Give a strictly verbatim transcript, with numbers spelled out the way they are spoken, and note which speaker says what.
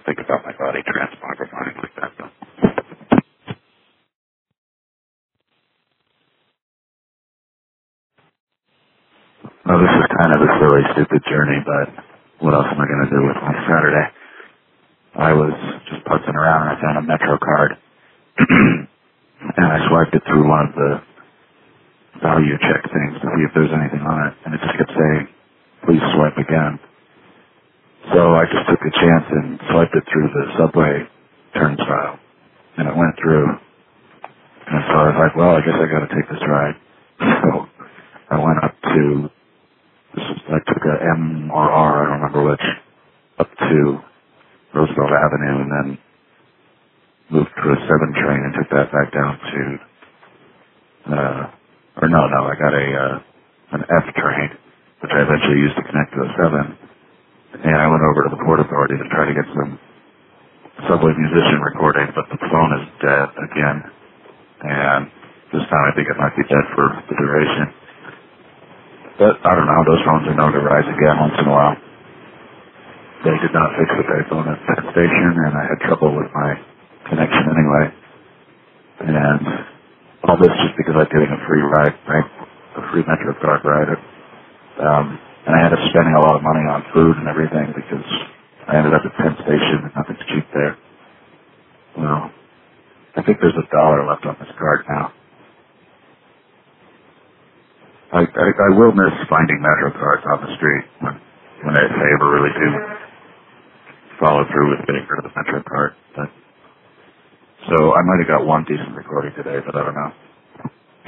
Speaker 1: think about my body transmogrifying like that, though. Well, this is kind of a silly, stupid journey, but what else am I going to do with my Saturday? I was just putzing around and I found a Metro card. And I swiped it through one of the value check things to see if there's anything on it. And it just kept saying, please swipe again. So I just took a chance and swiped it through the subway turnstile. And it went through. And so I was like, well, I guess I got to take this ride. So I went up to, this was, I took a M or R, I don't remember which, up to Roosevelt Avenue and then moved to a seven train and took that back down to, uh, or no, no, I got a, uh, an F train, which I eventually used to connect to a seven. And I went over to the Port Authority to try to get some subway musician recording, but the phone is dead again. And this time I think it might be dead for the duration. But I don't know, those phones are known to rise again once in a while. They did not fix the payphone at that station, and I had trouble with my connection anyway. And all this just because I was getting a free ride, right? A free Metro card ride. Um, and I ended up spending a lot of money on food and everything because I ended up at Penn Station and nothing's cheap there. Well, I think there's a dollar left on this card now. I, I, I will miss finding Metro cards on the street when, when I, if I ever really do follow through with getting rid of the Metro card. But, so I might have got one decent recording today, but I don't know.